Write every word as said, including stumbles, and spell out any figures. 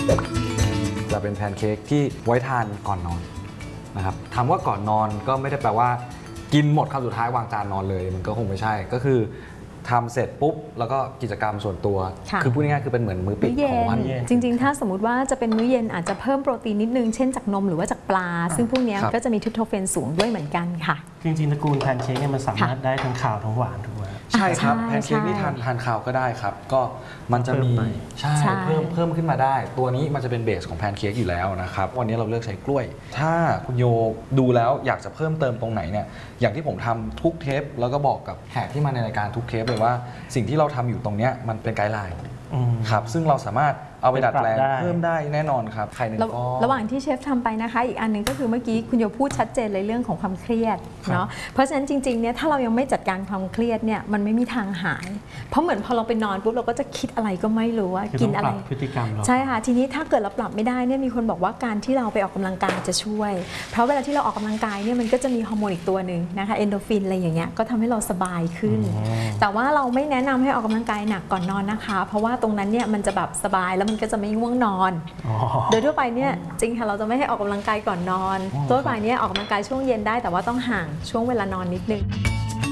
จะเป็นแพนเค้กที่ไว้ทานก่อนนอนนะครับถามว่าก่อนนอนก็ไม่ได้แปลว่ากินหมดคำสุดท้ายวางจานนอนเลยมันก็คงไม่ใช่ก็คือทำเสร็จปุ๊บแล้วก็กิจกรรมส่วนตัวคือพูดง่ายๆคือเป็นเหมือนมื้อปิดของวันจริงๆถ้าสมมติว่าจะเป็นมื้อเย็นอาจจะเพิ่มโปรตีนนิดนึงเช่นจากนมหรือว่าจากปลาซึ่งพวกนี้ก็จะมีทริปโตเฟนสูงด้วยเหมือนกันค่ะจริงๆตระกูลแพนเค้กเนี่ยมันสามารถได้ทั้งขาวทั้งหวานถูกไหมใช่ครับแพนเค้กนี่ทานทานข้าวก็ได้ครับก็มันจะมีใช่เพิ่มเพิ่มขึ้นมาได้ตัวนี้มันจะเป็นเบสของแพนเค้กอยู่แล้วนะครับวันนี้เราเลือกใช้กล้วยถ้าคุณโยดูแล้วอยากจะเพิ่มเติมตรงไหนเนี่ยอย่างที่ผมทำทุกเทปแล้วก็บอกกับแขกที่มาในรายการทุกเทปเลยว่าสิ่งที่เราทำอยู่ตรงนี้มันเป็นไกด์ไลน์ครับซึ่งเราสามารถเอาไปดัดแปลงเพิ่มได้แน่นอนครับไข่หนึ่งฟองระหว่างที่เชฟทำไปนะคะอีกอันนึงก็คือเมื่อกี้คุณโยพูดชัดเจนเลยเรื่องของความเครียดเนาะเพราะฉะนั้นจริงๆเนี่ยถ้าเรายังไม่จัดการความเครียดเนี่ยมันไม่มีทางหายเพราะเหมือนพอเราไปนอนปุ๊บเราก็จะคิดอะไรก็ไม่รู้ว่ากินอะไรพฤติกรรมใช่ค่ะทีนี้ถ้าเกิดเราปรับไม่ได้เนี่ยมีคนบอกว่าการที่เราไปออกกำลังกายจะช่วยเพราะเวลาที่เราออกกำลังกายเนี่ยมันก็จะมีฮอร์โมนอีกตัวหนึ่งนะคะเอนโดรฟินอะไรอย่างเงี้ยก็ทำให้เราสบายขึ้นแต่ว่าเราไม่แนะนำให้ออกกำลังกายหนักก่อนนอนนะคะเพราะว่าตรงนั้นเนี่ยมันจะแบบสบายแล้วมันก็จะไม่ง่วงนอนโดยทั่วไปเนี่ยจริงค่ะเราจะไม่ให้ออกกำลังกายก่อนนอนทั่วไปเนี่ยออกกำลังกายช่วงเย็นได้แต่ว่าต้องห่างช่วงเวลานอนนิดนึง